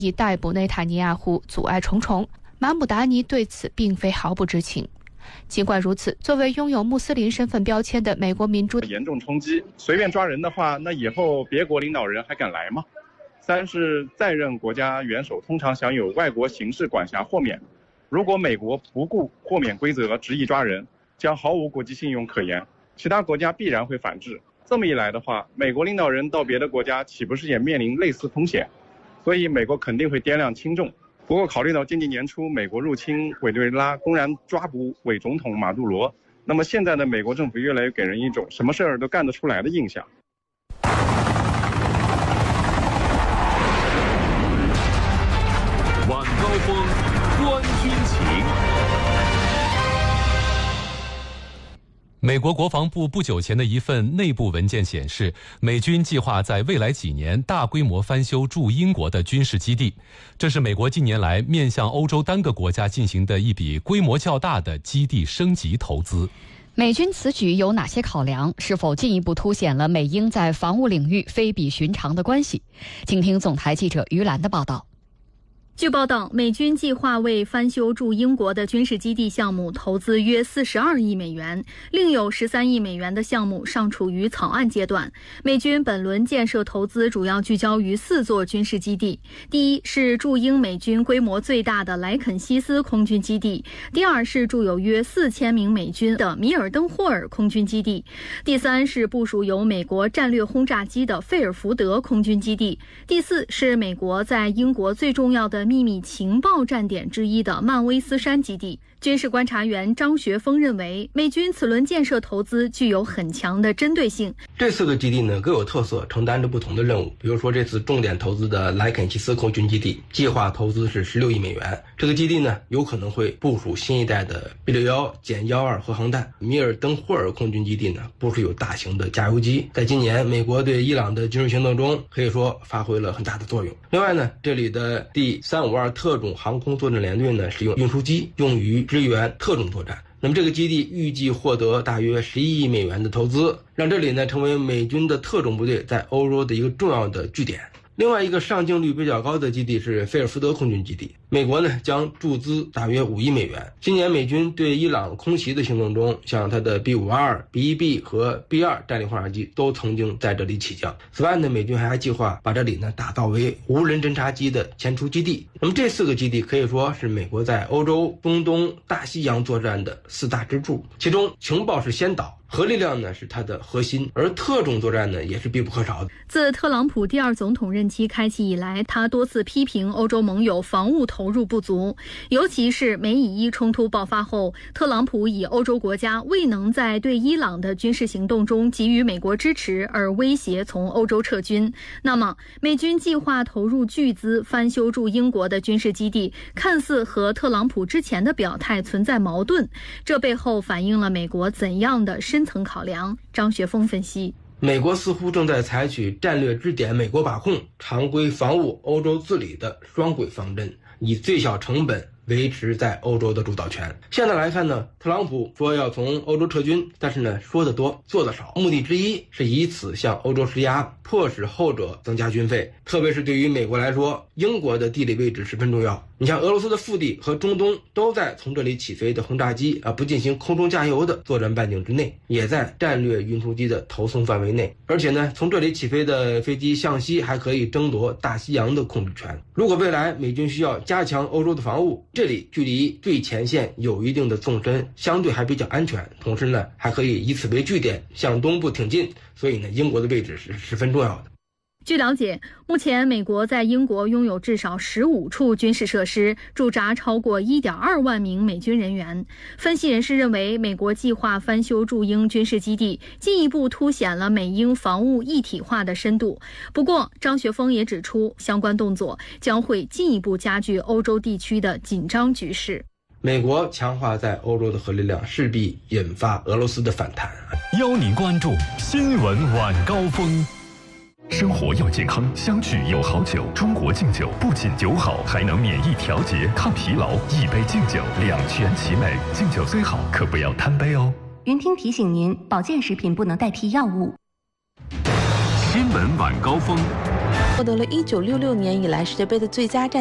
以逮捕内塔尼亚胡阻碍重重。马姆达尼对此并非毫不知情。尽管如此，作为拥有穆斯林身份标签的美国民主严重冲击，随便抓人的话，那以后别国领导人还敢来吗？三是在任国家元首通常享有外国刑事管辖豁免，如果美国不顾豁免规则执意抓人，将毫无国际信用可言，其他国家必然会反制。这么一来的话，美国领导人到别的国家岂不是也面临类似风险？所以美国肯定会掂量轻重。不过考虑到今年年初美国入侵委内瑞拉，公然抓捕伪总统马杜罗，那么现在的美国政府越来越给人一种什么事儿都干得出来的印象。 晚高峰，观军情。 美国国防部不久前的一份内部文件显示，美军计划在未来几年大规模翻修驻英国的军事基地，这是美国近年来面向欧洲单个国家进行的一笔规模较大的基地升级投资。 美军此举有哪些考量？是否进一步凸显了美英在防务领域非比寻常的关系？请听总台记者于兰的报道。 据报道，美军计划为翻修驻英国的军事基地项目投资约42亿美元，另有13亿美元的项目尚处于草案阶段。美军本轮建设投资主要聚焦于4座军事基地，第一是驻英美军规模最大的莱肯西斯空军基地，第二是驻有约4000名美军的米尔登霍尔空军基地，第三是部署有美国战略轰炸机的费尔福德空军基地，第四是美国在英国最重要的秘密情报站点之一的曼威斯山基地。军事观察员张学峰认为，美军此轮建设投资具有很强的针对性。 这4个基地呢各有特色，承担着不同的任务。比如说这次重点投资的莱肯西斯空军基地，计划投资是16亿美元。这个基地呢有可能会部署新一代的 B61-12核航弹。米尔登霍尔空军基地呢部署有大型的加油机，在今年美国对伊朗的军事行动中可以说发挥了很大的作用。另外呢，这里的第352特种航空作战联队呢使用运输机用于支援特种作战。那么这个基地预计获得大约11亿美元的投资，让这里呢成为美军的特种部队在欧洲的一个重要的据点。另外一个上镜率比较高的基地是菲尔福德空军基地，美国呢将注资大约5亿美元。今年美军对伊朗空袭的行动中，像它的 B-52、B-1B 和 B-2 战略轰炸机都曾经在这里起降。此外呢，美军还计划把这里呢打造为无人侦察机的前出基地。那么这4个基地可以说是美国在欧洲、中东、大西洋作战的4大支柱，其中情报是先导，核力量呢是它的核心，而特种作战呢也是必不可少的。 自特朗普第2总统任期开启以来，他多次批评欧洲盟友防务投入不足，尤其是美以伊冲突爆发后，特朗普以欧洲国家未能在对伊朗的军事行动中给予美国支持而威胁从欧洲撤军。那么，美军计划投入巨资翻修驻英国的军事基地，看似和特朗普之前的表态存在矛盾，这背后反映了美国怎样的深层考量？张学峰分析， 美国似乎正在采取战略支点美国把控、常规防务、欧洲治理的双轨方针，以最小成本维持在欧洲的主导权。现在来看呢，特朗普说要从欧洲撤军，但是呢说得多做得少，目的之一是以此向欧洲施压，迫使后者增加军费。特别是对于美国来说，英国的地理位置十分重要。你像俄罗斯的腹地和中东都在从这里起飞的轰炸机不进行空中加油的作战半径之内，也在战略运输机的投送范围内。而且呢，从这里起飞的飞机向西还可以争夺大西洋的控制权。如果未来美军需要加强欧洲的防务，这里距离最前线有一定的纵深，相对还比较安全，同时呢还可以以此为据点向东部挺进，所以呢英国的位置是十分重要的。 据了解，目前美国在英国拥有至少15处军事设施，驻扎超过 1.2 万名美军人员。分析人士认为，美国计划翻修驻英军事基地，进一步凸显了美英防务一体化的深度。不过，张学峰也指出，相关动作将会进一步加剧欧洲地区的紧张局势。 美国强化在欧洲的核力量，势必引发俄罗斯的反弹。 邀您关注新闻晚高峰。生活要健康，相聚有好酒。中国敬酒不仅酒好，还能免疫调节、抗疲劳。一杯敬酒，两全其美。敬酒虽好，可不要贪杯哦。 云听提醒您，保健食品不能代替药物。 新闻晚高峰。 获得了1966年以来世界杯的最佳战